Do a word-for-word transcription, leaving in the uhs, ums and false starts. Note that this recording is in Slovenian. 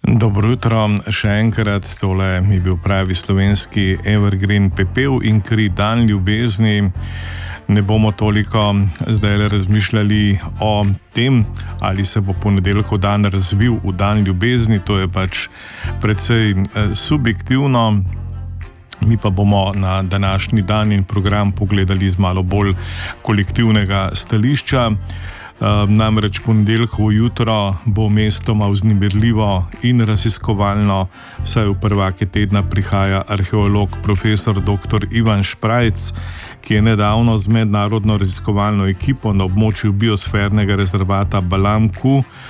Dobro jutro, še enkrat, tole je bil pravi slovenski evergreen Pepel in kri dan ljubezni. Ne bomo toliko zdaj razmišljali o tem, ali se bo ponedeljkov dan razvil v dan ljubezni, to je pač precej subjektivno. Mi pa bomo na današnji dan in program pogledali z malo bolj kolektivnega stališča. Namreč ponedeljkovo jutro bo mestoma vznemirljivo in raziskovalno, saj v prvake tedna prihaja arheolog profesor doktor Ivan Šprajc, ki je nedavno z mednarodno raziskovalno ekipo na območju biosfernega rezervata Balamku